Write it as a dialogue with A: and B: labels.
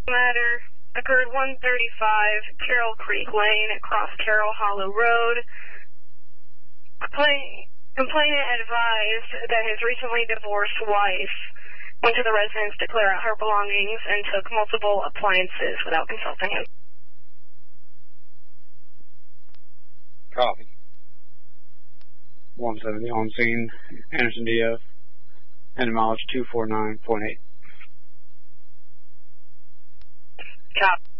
A: Matter occurred 135 Carroll Creek Lane across Carroll Hollow Road. Complainant advised that his recently divorced wife went to the residence to clear out her belongings and took multiple appliances without consulting him.
B: Copy. 170 on scene, Anderson DF, and mileage 249.8.
A: Copy.